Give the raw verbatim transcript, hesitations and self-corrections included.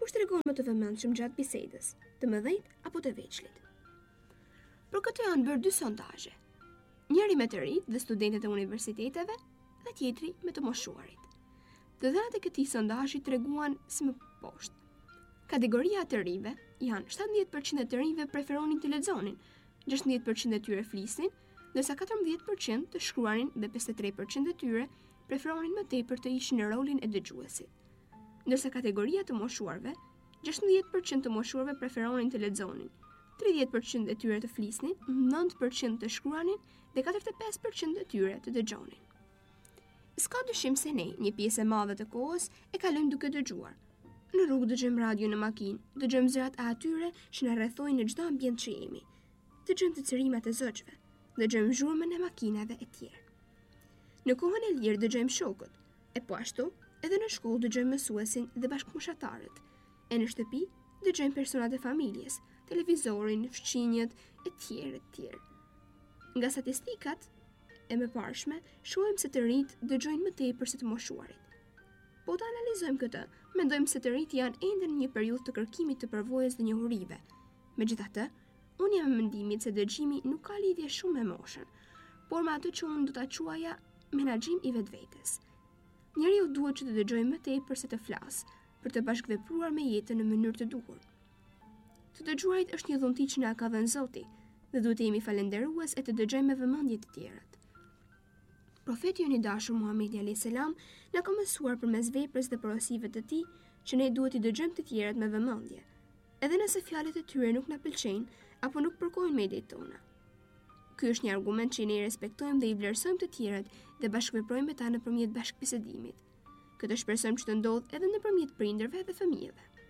kush tregon më të vëmendshëm gjatë bisedës, të mëdhenjt apo të veçlit. Për këtë janë bërë dy sondazhe, njëri me të rinjt dhe studentët e universiteteve dhe tjetri me të moshuarit. Të dhënat e këtij sondazhi treguan si më poshtë. Kategoria e të rinjve janë shtatëdhjetë përqind e të rinjve preferonin të lexonin, gjashtëdhjetë përqind e tyre flisin, ndërsa katërmbëdhjetë përqind të shkruanin dhe pesëdhjetë e tre përqind e tyre preferonin më tepër të ishin në rolin e dëgjuesit. Ndërsa kategoria të moshuarve, gjashtëdhjetë përqind të moshuarve preferonin të lexonin, tridhjetë përqind e tyre të flisnin, nëntë përqind të shkruanin dhe katërdhjetë e pesë përqind e tyre të dëgjonin. S'ka dyshim se ne, një pjesë e madhe të kohës, e kalojmë duke dëgjuar. Në rrugë dëgjojmë radio në makinë, dëgjojmë zërat e atyre që na rrethojnë në çdo ambient që jemi. Dëgjojmë të cërimat e zogjve, dëgjojmë zhurmën e makinave e tjerë. Në kohën e lirë dëgjojmë shokët, e po ashtu, edhe në shkollë dëgjojmë mësuesin dhe bashkëpunëtarët. E në shtëpi dëgjojmë personat e familjes, televizorin, fqinjët e tjerë e tjerë. Nga statistikat e mëparshme, shohim se të rinjt dëgjojnë më tepër se të moshuarit. Po të analizojmë këtë, mendojmë se të rinjt janë ende në një periudhë të kërkimit të përvojës dhe njohurive. Megjithatë, unë jam e mendimit se dëgjimi nuk ka lidhje shumë me moshën, por me atë që unë do ta quaja menaxhim i vetvetes. Njeriu duhet që të dëgjojë më tepër se të flasë, për të bashkëvepruar me jetën në mënyrë të duhur. Të dëgjuarit është një dhunti që na ka dhënë Zoti, dhe duhet të jemi falënderues e të dëgjojmë me vëmendje të tjerët. Profeti ynë i dashur Muhamedi alayhis salam na ka mësuar përmes veprës dhe porosive të tij që ne duhet i dëgjojmë të tjerët me vëmendje, edhe nëse fjalët e tyre nuk na pëlqejnë apo nuk përkojnë me idetë tona. Ky është një argument që ne i respektojmë dhe i vlerësojmë të tjerët dhe bashkëveprojmë me ta nëpërmjet bashkëbisedimit. Këtë shpresojmë që të ndodhë edhe nëpërmjet prindërve dhe fëmijëve.